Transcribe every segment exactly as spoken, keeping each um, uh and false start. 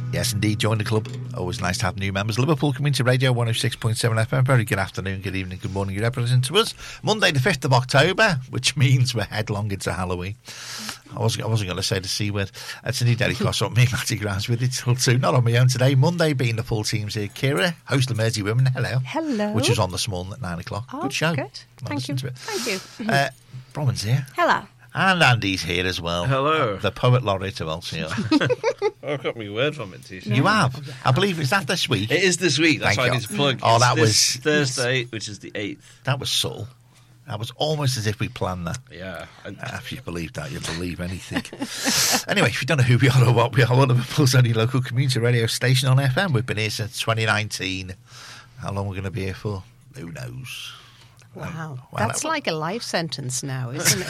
Yes, indeed. Join the club. Always nice to have new members. Liverpool Community Radio one oh six point seven F M. Very good afternoon, good evening, good morning. You're representing to us. Monday the fifth of October, which means we're headlong into Halloween. I wasn't, I wasn't going to say the C word. It's a new daily cross up. Me and Matty Grimes with it till two. Not on my own today. Monday being the full teams here. Kira, host of Mersey Women. Hello. Hello. Which is on this morning at nine o'clock. Oh, good show. Good. I'll Thank you. to it. Thank you. Uh, Bronwyn's here. Hello. And Andy's here as well. Hello. The poet laureate of L C R. I've got my word from it, T-shirt. You have? I believe, is that this week? It is this week. That's Thank why you. I need to plug. Oh, It's that this was- Thursday, which is the eighth. That was subtle. That was almost as if we planned that. Yeah. I, Uh, if you believe that, you believe anything. Anyway, if you don't know who we are or what we are, one of Liverpool's only local community radio station on F M. We've been here since twenty nineteen. How long we're going to be here for? Who knows? Wow. Um, well, That's that- like a life sentence now, isn't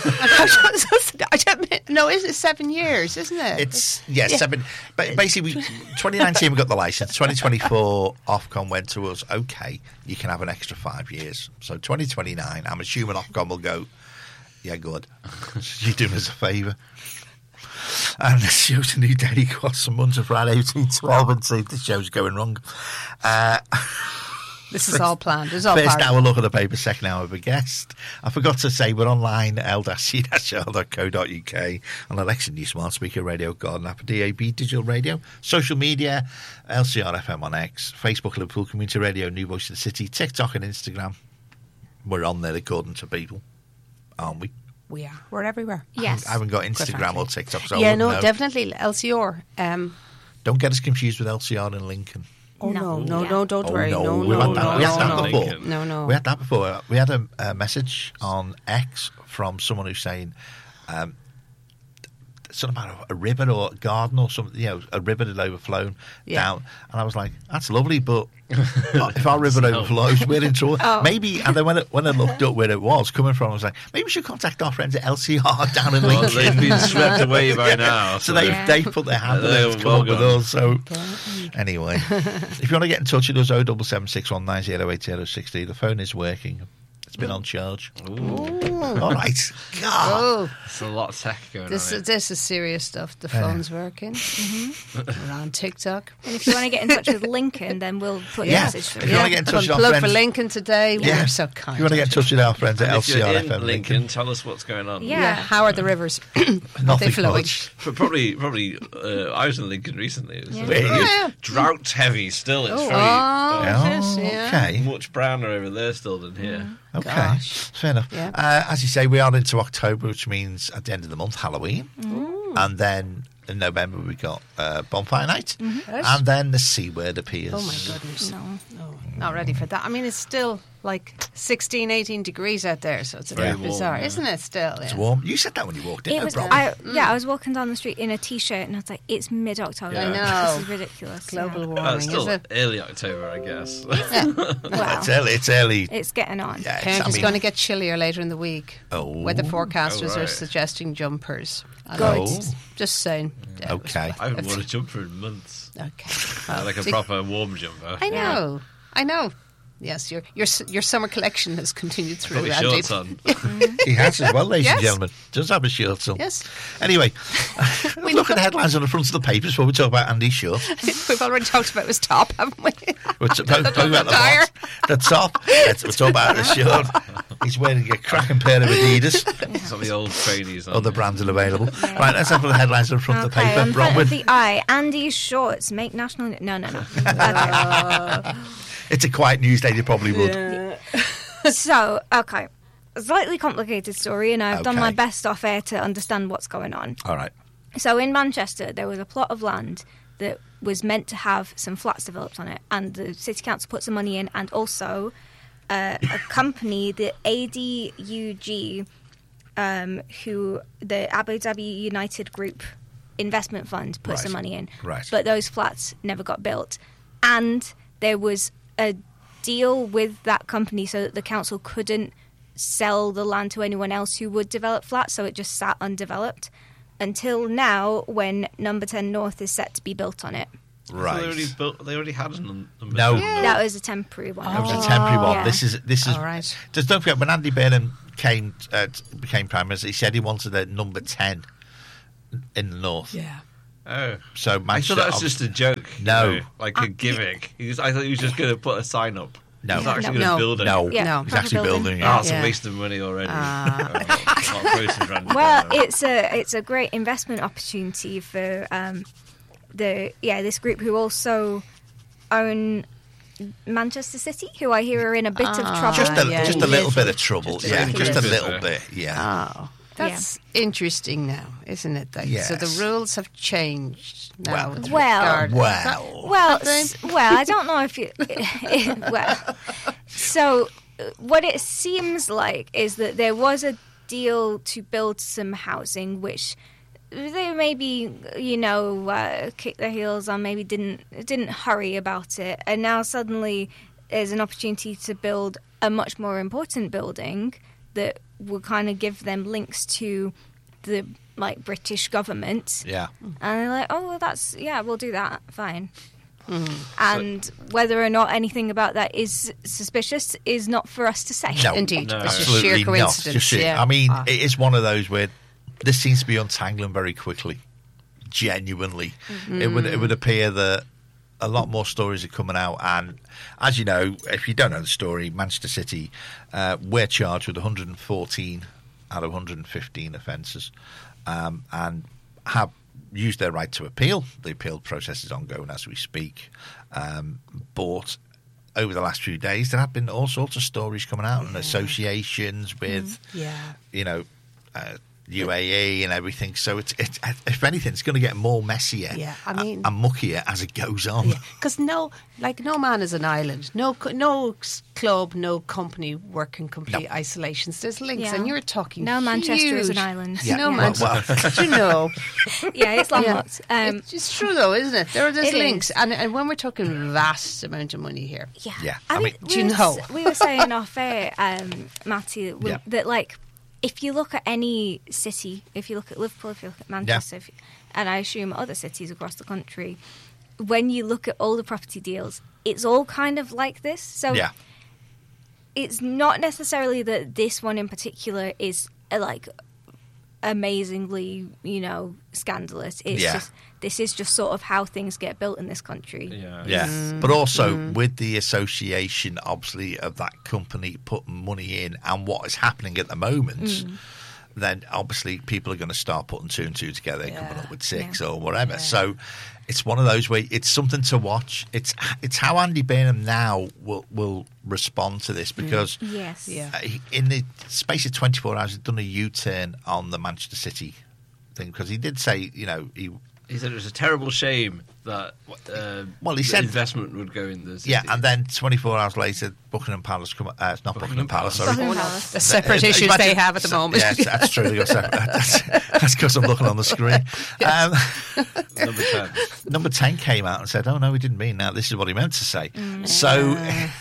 it? I don't mean- no, is it seven years, isn't it? It's, yeah, Yeah. seven. But basically, we, twenty nineteen we got the licence. twenty twenty-four, Ofcom went to us, OK, you can have an extra five years. So twenty twenty-nine, I'm assuming Ofcom will go, yeah, good. You're doing us a favour. And the show's a new daily cross on Monday, Friday, eighteen, twelve, and see if the show's going wrong. Uh, This is all planned. It's all First part of hour look at the paper, second hour of a guest. I forgot to say we're online, l c r dot co dot u k, on Alexa, new smart speaker, radio, garden app, D A B, digital radio, social media, L C R F M on X, Facebook, Liverpool Community Radio, New Voice of the City, TikTok and Instagram. We're on there according to people, aren't we? we are. We're everywhere. Yes. I haven't got Instagram frankly. or TikTok, so I yeah, wouldn't no, know. definitely L C R. Um, Don't get us confused with L C R in Lincoln. oh no, No. no, Yeah. no, don't Oh, worry. no, No, we no, had no, that- no, we had that no, before. Lincoln. no, no. We had that before. We had a, a message on X from someone who's saying um, something about a, a river or a garden or something, you know, a river had overflown Yeah. down. And I was like, that's lovely, but if our river overflows, we're in trouble. Oh. Maybe, and then when, it, when I looked up where it was coming from, I was like, maybe we should contact our friends at L C R down in well, Lincoln. they've been swept away by Yeah. now. So they Yeah. they put their hand on They're it to come well up with gone. us. So anyway, if you want to get in touch with us, oh seven seven six one nine zero eight zero six zero. The phone is working. It's been on charge. All right. God. Oh, It's a lot of tech going this on. is this is serious stuff. The phone's working. We're on TikTok. And if you want to get in touch with Lincoln, then we'll put Yeah. a message through. If you want to get in touch with our Plug friends, for Lincoln today. Yeah. We're so kind. if you want to get in touch with our friends at And L if you're C R in F M Lincoln, Lincoln, tell us what's going on. Yeah. Yeah. How are the rivers? nothing flowing. much. But probably, probably. Uh, I was in Lincoln recently. It was Yeah. uh, Where are you? Yeah. drought heavy still. It's Oh, very oh, uh, yes, yeah. Okay. much browner over there still than here. Okay. Gosh. Fair enough. Yeah. Uh, as you say, we are into October, which means at the end of the month, Halloween. And then in November, we got uh, Bonfire Night. Yes. And then the C word appears. Oh my goodness. No. No, not ready for that. I mean, it's still like sixteen, eighteen degrees out there, so it's a Very bit warm, bizarre, yeah. isn't it? Still, It's yeah. warm. You said that when you walked in. It no was, problem. I, yeah, I was walking down the street in a t-shirt and I was like, it's mid-October. Yeah. I know. This is ridiculous. Global yeah. warming, Uh, it's is still it? early October, I guess. Wow. It's early. It's early. It's getting on. Yeah, it's, Apparently, I it's mean, going to get chillier later in the week. Oh. Weather forecasters Oh, are right. suggesting jumpers. I Good. know, just- Just saying. Yeah, it was Okay. I haven't fine. worn a jumper in months. Okay. Uh, Well, like a see- proper warm jumper. I know. I know. Yes, your your s- your summer collection has continued through. Got my Andy. shorts on. He has as well, ladies and Yes. gentlemen. Does have a shirt on. Yes, Anyway, we look at the headlines on the front of the papers before we talk about Andy's shirt. we've already talked about his top, haven't we? We're t- talking about the, Tire. bot- the top. Let's, we're talking about the shirt. He's wearing a cracking pair of Adidas. Some of the old trainees on. Other brands are available. Right, let's have the headlines on the front of the Okay, paper. on front Bronwyn. of the eye, Andy's shorts make national... No, no, no. Okay. It's a quiet news day, you probably would. So, okay. A slightly complicated story, and I've done Okay. my best off air to understand what's going on. All right. So in Manchester, there was a plot of land that was meant to have some flats developed on it, and the city council put some money in, and also uh, a company, the A D U G, um, who the Abu Dhabi United Group Investment Fund put Right. some money in. Right. But those flats never got built, and there was a deal with that company so that the council couldn't sell the land to anyone else who would develop flats, so it just sat undeveloped until now, when Number ten North is set to be built on it. Right. So they already built. They already had a num- number. No. two. Yeah. That was a temporary one. That was a temporary one. Yeah. This is this is. All right. Just don't forget when Andy Burnham came uh, became prime minister, he said he wanted a number ten in the north. Yeah. Oh. So I thought Manchester. that was just a joke. you No. know, like a gimmick. He was, I thought he was just going to put a sign up. No. He's not actually No. going to build it. no, Yeah, No. he's proper actually building. building it. Oh, it's Yeah. a waste of money already. Ah. Oh, not quoting random Well, there. it's a it's a great investment opportunity for um, the yeah this group who also own Manchester City, who I hear are in a bit of Ah. trouble. Just a, yeah, just a he little is. bit of trouble. Just a yeah, little just a bit, little uh, bit. Yeah. Oh, that's interesting now, isn't it? Like, So the Yes. rules have changed now. Well- with Well- regard- Well. Well, Have they? s- well, I don't know if you. well, so uh, what it seems like is that there was a deal to build some housing, which they maybe, you know, uh, kicked their heels on, maybe didn't didn't hurry about it, and now suddenly there's an opportunity to build a much more important building that will kind of give them links to the like British government. Yeah. And they're like, oh, well, that's, yeah, we'll do that. Fine. And whether or not anything about that is suspicious is not for us to say. No. Indeed, No. it's just Absolutely sheer not. coincidence. Just sheer- yeah. I mean, Ah. it is one of those where this seems to be untangling very quickly. Genuinely, Mm-hmm. it would it would appear that a lot more stories are coming out, and as you know, if you don't know the story, Manchester City, uh, we're charged with one hundred fourteen out of one hundred fifteen offences, um, and have used their right to appeal. The appeal process is ongoing as we speak. Um, but over the last few days, there have been all sorts of stories coming out and associations with, yeah. you know, uh, U A E and everything. So it's, it's if anything, it's going to get more messier Yeah, I a- mean- and muckier as it goes on. Because no, like no man is an island. No, co- no s- club, no company work in complete No. isolations. There's links, Yeah. and you're talking. No, Manchester is an huge- island. Yeah, No, Yeah. well, Manchester. well, you know, Yeah, it's Yeah. landlocked. Um, it's, it's true though, isn't it? There are there's It links, is. and and when we're talking vast amount of money here, yeah. Yeah, I, I mean, mean- we Do you were know? s- we were saying off air, um, Matty, that, we- Yeah. that like if you look at any city, if you look at Liverpool, if you look at Manchester, if you, and I assume other cities across the country, when you look at all the property deals, it's all kind of like this. So yeah, it's not necessarily that this one in particular is uh, like amazingly, you know, scandalous. It's Yeah. just this is just sort of how things get built in this country. Yeah. yeah. But also with the association, obviously, of that company putting money in and what is happening at the moment. Then obviously people are going to start putting two and two together, and coming Yeah. up with six Yeah. or whatever. Yeah. So it's one of those where it's something to watch. It's it's how Andy Burnham now will will respond to this, because Yes. Yeah. uh, he- in the space of twenty-four hours, he's done a U-turn on the Manchester City thing, because he did say, you know, he He said it was a terrible shame that uh, Well, he the said- investment would go in the city. yeah, and then twenty-four hours later, Buckingham Palace come. Uh, it's not Buckingham, Buckingham Palace. Palace. Sorry. Buckingham Oh, no, Palace. the separate Uh, issues imagine- they have at the moment. Yes, that's true. They got separate- That's that's because I'm looking on the screen. Um, Number ten. number ten came out and said, "Oh no, he didn't mean that. This is what he meant to say." So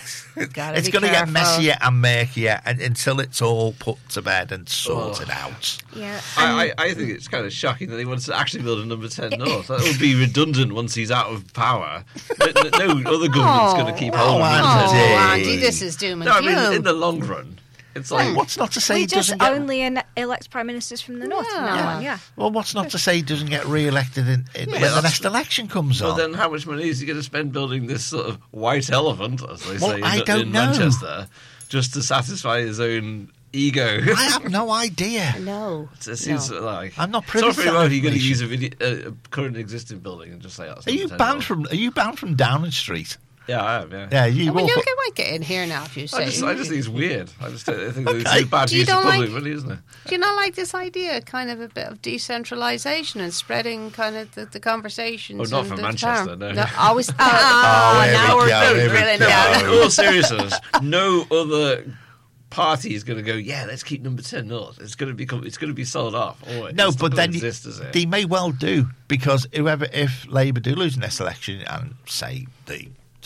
Gotta it's be going to get careful. messier and murkier and, until it's all put to bed and sorted Oh. out. Yeah. I, I, I think it's kind of shocking that he wants to actually build a number ten north. That would be redundant once he's out of power. No, no, no other government's going to keep Oh, hold of Andy. number Oh, ten. Andy, this is doom and No, I gloom. mean, in the long run, it's like... What's not to say we he just doesn't get? only en- elect prime ministers from the north from Yeah. now on, yeah. Well, what's not to say he doesn't get re-elected in, in, when the that's- next election comes Well, on? then how much money is he going to spend building this sort of white elephant, as they Well, say in, I don't in know. Manchester, just to satisfy his own ego? I have no idea. No. It seems no. like I'm not It's privy not to very that well if you're going to information. use a, video, uh, a current existing building and just say that's Are you number ten banned north. from? Are you banned from Downing Street? Yeah, I am. Yeah. Yeah, you Well, walk. you up- can might get in here now if you say. I just, I just think it's weird. I just don't- I think Okay. it's a bad You use of don't public like- money, isn't it? Do you not like this idea, kind of a bit of decentralisation and spreading kind of the, the conversations? Oh, not and from the Manchester, power? no. always. Oh, Oh, here now we we're go, both here we drilling go. down. In all seriousness, no other party is going to go, yeah, let's keep number ten north. It's going to become, it's going to be sold off. Oh, No, it's but not then gonna you- exist, is it? they may well do, because whoever, if Labour do lose the next election and say the uh,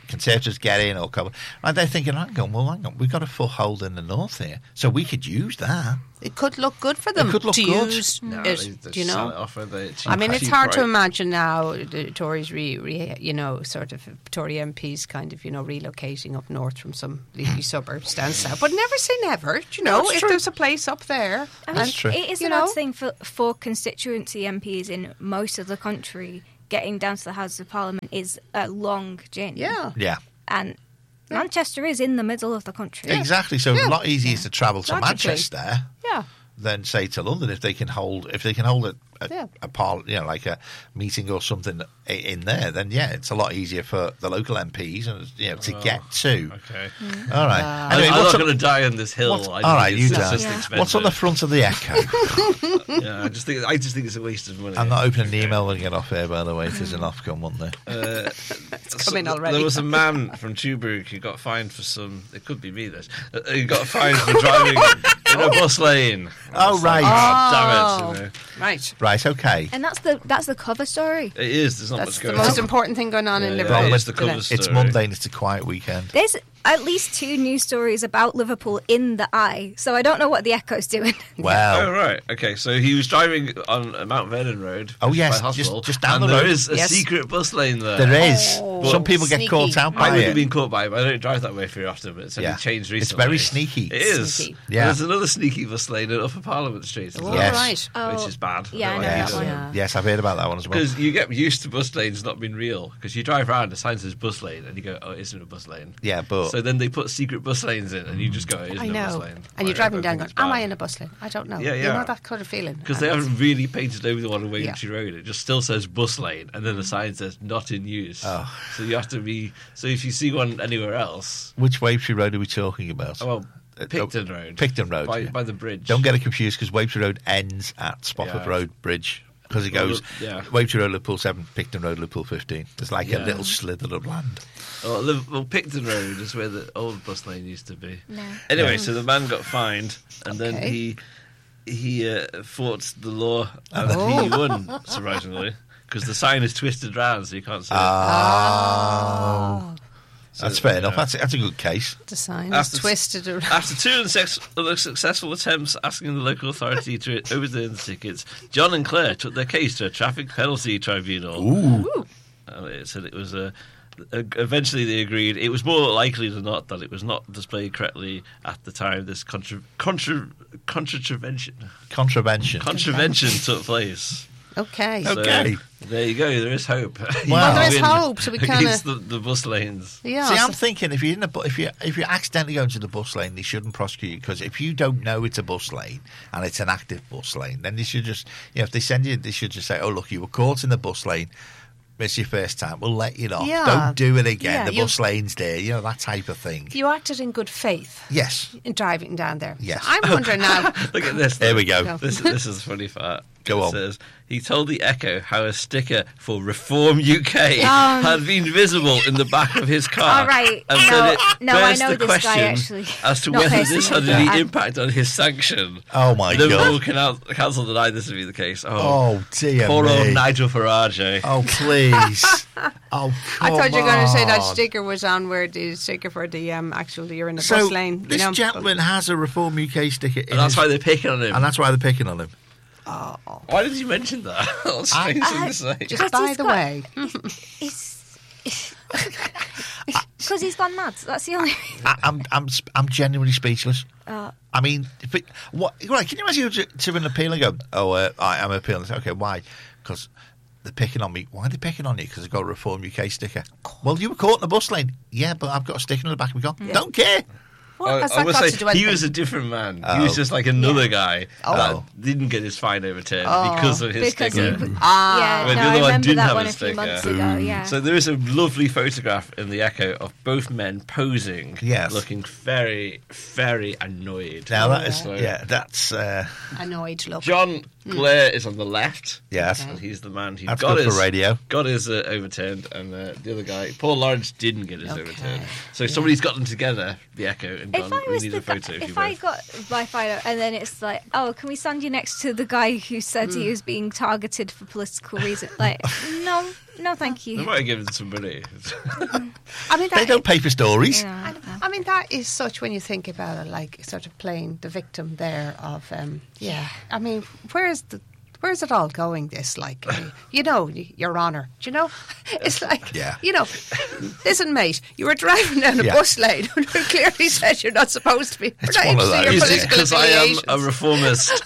Conservatives get in or come, and they're thinking, hang on, well, hang on, we've got a foothold in the north here, so we could use that. It could look good for them could look to good. use No, it. they, they Do you sell know? it off with the cheap- I mean, it's cheap hard to price. imagine now the Tories, re, re, you know, sort of Tory M Ps kind of, you know, relocating up north from some leafy suburbs down south. But never say never, do you know, That's if true. there's a place up there. I mean, That's true. It is You an know? odd thing for, for constituency M Ps in most of the country. Getting down to the Houses of Parliament is a long journey. Yeah. Yeah. And Manchester is in the middle of the country. Exactly. So Yeah. a lot easier to travel to Logically. Manchester Yeah. than say to London if they can hold if they can hold a a, Yeah. a par, you know, like a meeting or something i- in there. Then yeah, it's a lot easier for the local M Ps and you know to get to. Okay. All right. Uh, Anyway, I'm what's not on- going to die on this hill. what's- I just all right, think you it's die. just Yeah. expensive. What's on the front of the Echo? Yeah, I just think I just think it's a waste of money. I'm not opening the email when I get off here. By the way, there's an Ofcom, wasn't there? Uh, It's coming already. There was a man from Tuberg who got fined for some. It could be me. This uh, he got fined for driving in a bus lane. Oh, It's like, right. "Ah, damn it! You know. Right. Right. Okay. And that's the that's the cover story. It is. There's not That's much the going most on. important thing going on Yeah, in yeah, Liverpool. it is the isn't cover it? story. It's Monday and it's a quiet weekend. There's at least two news stories about Liverpool in the Eye, so I don't know what the Echo's doing. Oh Well, right, okay. So he was driving on uh, Mount Vernon Road. Oh, which is yes, by Hospital, just- just down and the road. There is a Yes. secret bus lane there. there is. Oh, Some people get sneaky. caught out I by would have it. been caught by it, but I don't drive that way very often. But it's only Yeah. changed It's recently. very sneaky. It is. Sneaky. Yeah. There's another sneaky bus lane at Upper Parliament Street, as Oh, well, Yes. right. Oh, which is bad. yeah, I don't know like that it. one. Yeah. Yes, I've heard about that one as well. Because you get used to bus lanes not being real. Because you drive around, the sign says bus lane, and you go, "Oh, it isn't a bus lane." Yeah, but So then they put secret bus lanes in, and you just go, "It isn't I a bus know. lane." And you're Like, I driving don't down think going, it's am I bad. in a bus lane? I don't know. Yeah, You yeah. know that kind of feeling. Because they And haven't really painted over the one on Wavertree Yeah. Road. It just still says bus lane, and then the sign says not in use. Oh. So you have to be. So if you see one anywhere else, which Wavertree Road are we talking about? oh, well, Uh, Picton oh, Road, Picton Road, by, yeah. by the bridge. Don't get it confused because Wavertree Road ends at Spofford Yeah. Road Bridge because it Well, goes yeah. Wavertree Road, Liverpool seven, Picton Road, Liverpool fifteen. There's like a Yeah. little slither of land. Oh, Liv- well, Picton Road is where the old bus lane used to be. No. Anyway, Yeah. so the man got fined, and then Okay. he he uh, fought the law, and Oh. he won surprisingly because the sign is twisted round, so you can't see it. Oh, So, that's fair yeah. enough. That's that's a good case. the sign After- is twisted around. After two unsex- unsuccessful attempts asking the local authority to overturn the tickets, John and Claire took their case to a traffic penalty tribunal. Ooh, And it said it was a. Eventually, they agreed. It was more likely than not that it was not displayed correctly at the time this contra- contra- contravention contravention. contravention took place. Okay. Oh. So, Okay. there you go. There is hope. You Well, there is win hope, so we kinda- against the, the bus lanes. Yeah. See, so- I'm thinking if you're in a bu- if you if you accidentally go into the bus lane, they shouldn't prosecute you because if you don't know it's a bus lane and it's an active bus lane, then they should just you know if they send you, they should just say, "Oh, look, you were caught in the bus lane. It's your first time. We'll let you off. Yeah. Don't do it again. Yeah, the you- bus lane's there. You know that type of thing." you acted in good faith Yes. in driving down there. Yes. So I'm wondering now. Look at this. There we go. No. This, this is the funny part. Go It on. says, he told the Echo how a sticker for Reform U K Um. had been visible in the back of his car. All right. And No, said it no, I bears know the this guy, question actually. as to Not whether this had personally, any but I- impact on his sanction. Oh my Liverpool god. Canal- Council denied this to be the case. Oh, Oh dear poor old me. Nigel Farage. eh? Oh please. Oh I come thought you were going to say that on. sticker was on where the sticker for the um, actual you're in the So bus lane. you this know. gentleman has a Reform U K sticker, in And that's his- why they're picking on him. and that's why they're picking on him. Why did you mention that? What a strange thing I- to say. Just Because by he's the got- way, It's because he's gone mad. That's the only. I, I'm I'm sp- I'm genuinely speechless. Uh, I mean, if it, what? Right? Can you imagine to, to an appeal and go, "Oh, uh, I, I'm appealing." Okay, why? Because they're picking on me. Why are they picking on you? Because I've got a Reform U K sticker. Well, you were caught in the bus lane. Yeah, but I've got a sticker in the back of my car. Don't care. what I, has I that will got say to do he anything? was a different man. He Oh. was just like another Yeah. guy Oh. that didn't get his fine overturned Oh. because of his because sticker. he, Ah. yeah, When no, the I other one remember didn't that have one a a few sticker. months ago. Yeah. So there is a lovely photograph in the Echo of both men posing, Yes. looking very, very annoyed. Now that is So yeah, that's uh, Annoyed look. John Blair is on the left. yes. Okay. And he's the man who That's got good his for radio. got his uh, overturned, and uh, the other guy, Paul Lawrence, didn't get his Okay. overturned. So somebody's got them together, the Echo, and If gone, I we was need the a photo guy, of you if I both. got my photo and then it's like, oh, can we stand you next to the guy who said he was being targeted for political reasons? Like, no, no, thank They you. might have given some money. I mean, They that, don't pay for stories. Yeah. I mean, that is such, when you think about it, like sort of playing the victim there of, um, yeah. I mean, where's the, where's it all going? This, like, uh, you know, y- Your Honour, do you know? It's like, Yeah. you know, listen, mate, you were driving down a Yeah. bus lane and we clearly said you're not supposed to be. We're It's not one of interested in those. your Is it political because I am a affiliations. reformist?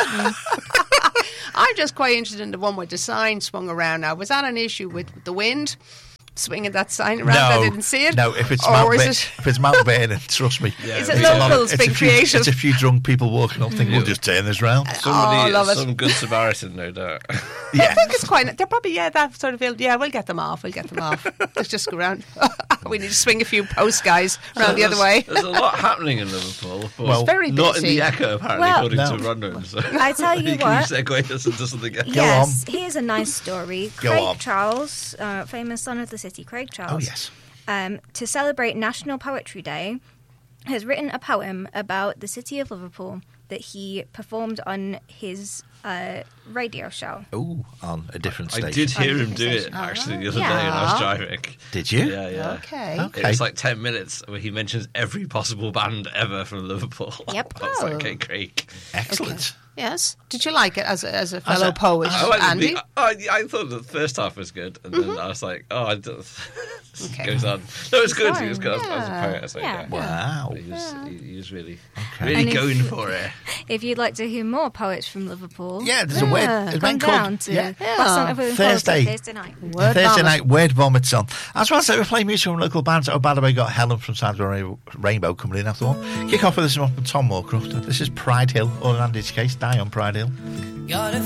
I'm just quite interested in the one with the sign swung around. Now, was that an issue with the wind? Swinging that sign around, No, I didn't see it. No, if it's Or Mount was Ba- it- if it's Mount Vernon, trust me. Yeah, Is it it was a lot of- locals it's being a few, creative? It's a few drunk people walking up thinking, we'll just turn this round. Somebody, Oh, love it. some good Samaritan, no doubt. Yeah. I think it's quite. They're probably yeah that sort of. Yeah, we'll get them off. We'll get them off. Let's just go around. We need to swing a few post guys around the other way. There's a lot happening in Liverpool, but Well, very not in busy. the Echo, apparently, Well- according No. to Rundgren. So I tell you can what. segue us into something else. Yes, here's a nice story. Go Craig on. Charles, uh, famous son of the city, Craig Charles. Oh, yes. Um, to celebrate National Poetry Day, has written a poem about the city of Liverpool that he performed on his uh, radio show. Oh, on a different station. I did hear him do it Oh, actually the other yeah. day when I was driving. Did you? Yeah, yeah. Okay. Okay. It's like ten minutes where he mentions every possible band ever from Liverpool. Yep. I was like, Oh. okay, Craig. Excellent. Yes. Did you like it as a, as a fellow a- poet, I, like Andy? the, I, I thought the first half was good, and then I was like, oh, I don't, this Okay. goes on. No, it's good. fine, He was good as, as a yeah. poet. So, Yeah. yeah. Wow. He was, he, he was really, Okay. really And if- going for it. If you'd like to hear more poets from Liverpool, Yeah, there's a word. Yeah. There's come one down called to yeah. Yeah. What's on Everything Politics Thursday. Thursday night. Word Thursday vomit. night, Word Vomits on. As well as we play music from local bands. Oh, by the way, got Helen from Salisbury Rainbow coming in after one. Kick off with this one from Tom Moorcroft. This is Pride Hill, or in Andy's case, Die on Pride Hill. Got a